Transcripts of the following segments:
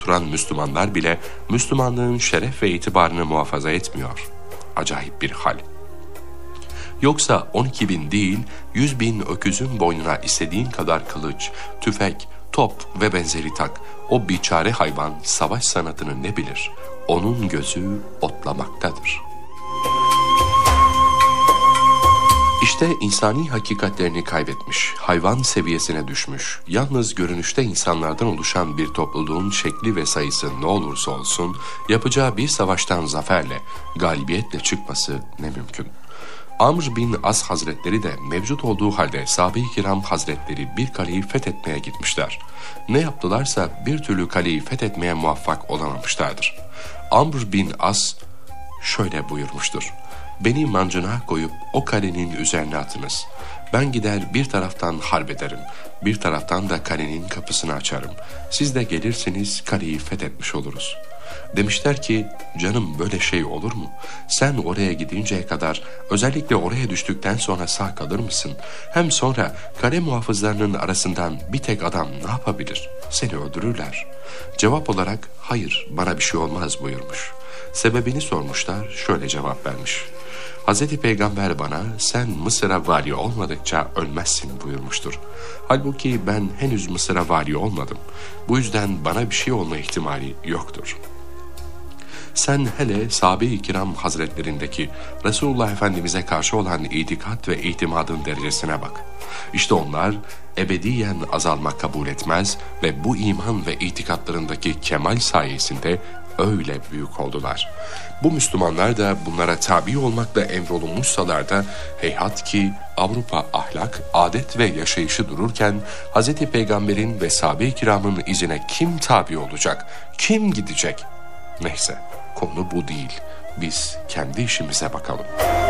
oturan Müslümanlar bile Müslümanlığın şeref ve itibarını muhafaza etmiyor. Acayip bir hal. Yoksa 12 bin değil, 100 bin öküzün boynuna istediğin kadar kılıç, tüfek, top ve benzeri tak. O biçare hayvan savaş sanatını ne bilir? Onun gözü otlamaktadır. İşte insani hakikatlerini kaybetmiş, hayvan seviyesine düşmüş, yalnız görünüşte insanlardan oluşan bir topluluğun şekli ve sayısı ne olursa olsun, yapacağı bir savaştan zaferle, galibiyetle çıkması ne mümkün? Amr bin As Hazretleri de mevcut olduğu halde Sahabe-i Kiram Hazretleri bir kaleyi fethetmeye gitmişler. Ne yaptılarsa bir türlü kaleyi fethetmeye muvaffak olamamışlardır. Amr bin As şöyle buyurmuştur: "Beni mancına koyup o kalenin üzerine atınız. Ben gider bir taraftan harp ederim, bir taraftan da kalenin kapısını açarım. Siz de gelirsiniz, kaleyi fethetmiş oluruz." Demişler ki, "Canım, böyle şey olur mu? Sen oraya gidinceye kadar, özellikle oraya düştükten sonra sağ kalır mısın? Hem sonra kale muhafızlarının arasından bir tek adam ne yapabilir? Seni öldürürler." Cevap olarak, "Hayır, bana bir şey olmaz" buyurmuş. Sebebini sormuşlar, şöyle cevap vermiş: "Hazreti Peygamber bana, sen Mısır'a vali olmadıkça ölmezsin" buyurmuştur. Halbuki ben henüz Mısır'a vali olmadım. Bu yüzden bana bir şey olma ihtimali yoktur. Sen hele Sahabe-i Kiram Hazretlerindeki Resulullah Efendimiz'e karşı olan itikat ve itimadın derecesine bak. İşte onlar ebediyen azalmak kabul etmez ve bu iman ve itikatlarındaki kemal sayesinde öyle büyük oldular. Bu Müslümanlar da bunlara tabi olmakla emrolunmuşsalar da heyhat ki Avrupa ahlak, adet ve yaşayışı dururken Hz. Peygamber'in ve sahabe-i kiramın izine kim tabi olacak, kim gidecek? Neyse, konu bu değil. Biz kendi işimize bakalım.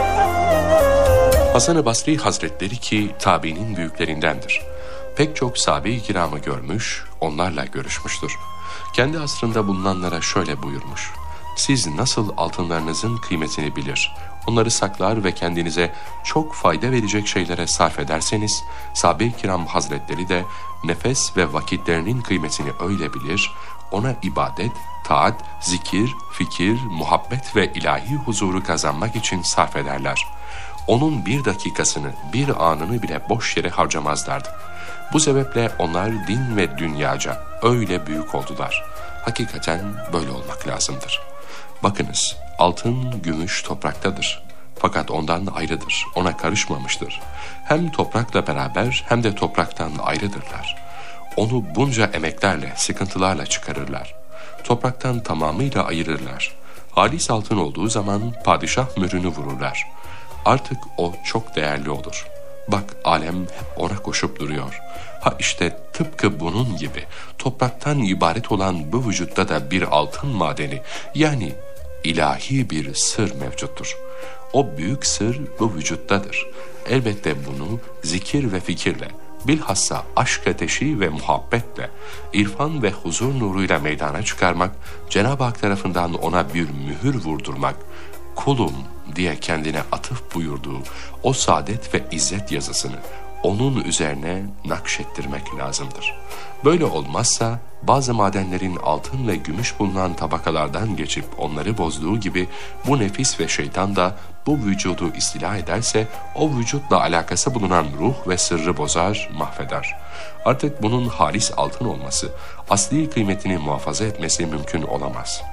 Hasan-ı Basri Hazretleri ki tabiinin büyüklerindendir. Pek çok sahabe-i kiramı görmüş, onlarla görüşmüştür. Kendi asrında bulunanlara şöyle buyurmuş: "Siz nasıl altınlarınızın kıymetini bilir, onları saklar ve kendinize çok fayda verecek şeylere sarf ederseniz, sahabe-i kiram hazretleri de nefes ve vakitlerinin kıymetini öyle bilir, ona ibadet, taat, zikir, fikir, muhabbet ve ilahi huzuru kazanmak için sarf ederler. Onun bir dakikasını, bir anını bile boş yere harcamazlardı. Bu sebeple onlar din ve dünyaca öyle büyük oldular. Hakikaten böyle olmak lazımdır. Bakınız, altın, gümüş topraktadır. Fakat ondan ayrıdır, ona karışmamıştır. Hem toprakla beraber hem de topraktan ayrıdırlar. Onu bunca emeklerle, sıkıntılarla çıkarırlar. Topraktan tamamıyla ayırırlar. Halis altın olduğu zaman padişah mührünü vururlar. Artık o çok değerli olur. Bak, alem hep ona koşup duruyor. Ha işte tıpkı bunun gibi topraktan ibaret olan bu vücutta da bir altın madeni, yani ilahi bir sır mevcuttur. O büyük sır bu vücuttadır. Elbette bunu zikir ve fikirle, bilhassa aşk ateşi ve muhabbetle, irfan ve huzur nuruyla meydana çıkarmak, Cenab-ı Hak tarafından ona bir mühür vurdurmak, kulum diye kendine atıf buyurduğu o saadet ve izzet yazısını onun üzerine nakşettirmek lazımdır. Böyle olmazsa bazı madenlerin altın ve gümüş bulunan tabakalardan geçip onları bozduğu gibi bu nefis ve şeytan da bu vücudu istila ederse o vücutla alakası bulunan ruh ve sırrı bozar, mahveder. Artık bunun halis altın olması, asli kıymetini muhafaza etmesi mümkün olamaz.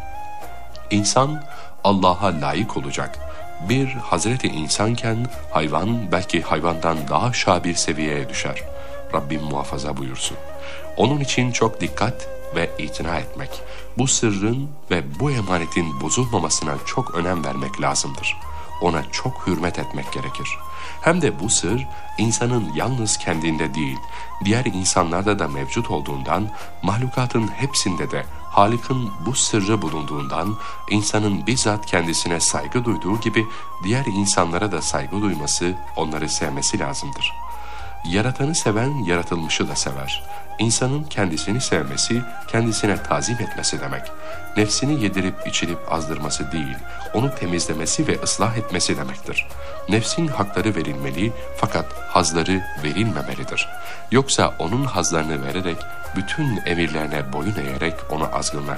İnsan Allah'a layık olacak. Bir Hazreti insanken hayvan belki hayvandan daha aşağı bir seviyeye düşer. Rabbim muhafaza buyursun. Onun için çok dikkat ve itina etmek, bu sırrın ve bu emanetin bozulmamasına çok önem vermek lazımdır. Ona çok hürmet etmek gerekir. Hem de bu sır insanın yalnız kendinde değil, diğer insanlarda da mevcut olduğundan, mahlukatın hepsinde de Halık'ın bu sırrı bulunduğundan, insanın bizzat kendisine saygı duyduğu gibi diğer insanlara da saygı duyması, onları sevmesi lazımdır. Yaratanı seven yaratılmışı da sever. İnsanın kendisini sevmesi, kendisine tazim etmesi demek. Nefsini yedirip içirip azdırması değil, onu temizlemesi ve ıslah etmesi demektir. Nefsin hakları verilmeli fakat hazları verilmemelidir. Yoksa onun hazlarını vererek, bütün emirlerine boyun eğerek onu azgınlaştırır.